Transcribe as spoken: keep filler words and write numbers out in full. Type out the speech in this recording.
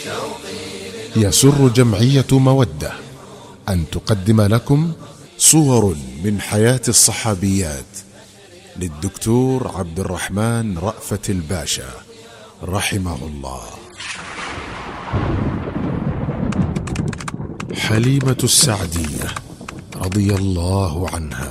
يسر جمعية مودة أن تقدم لكم صور من حياة الصحابيات للدكتور عبد الرحمن رأفت الباشا رحمه الله. حليمة السعدية رضي الله عنها.